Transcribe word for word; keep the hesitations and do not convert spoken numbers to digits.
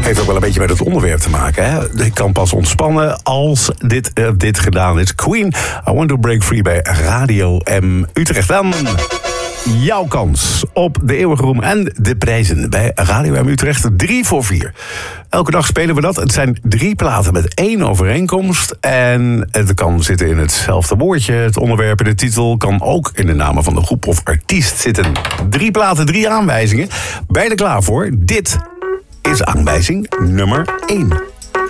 Heeft ook wel een beetje met het onderwerp te maken. Hè? Ik kan pas ontspannen als dit, uh, dit gedaan is. Queen, I Want to Break Free bij Radio M Utrecht. Dan jouw kans op de eeuwige roem en de prijzen bij Radio M Utrecht. Drie voor vier. Elke dag spelen we dat. Het zijn drie platen met één overeenkomst. En het kan zitten in hetzelfde woordje. Het onderwerp en de titel kan ook in de namen van de groep of artiest zitten. Drie platen, drie aanwijzingen. Ben je er klaar voor? Dit is aanwijzing nummer één.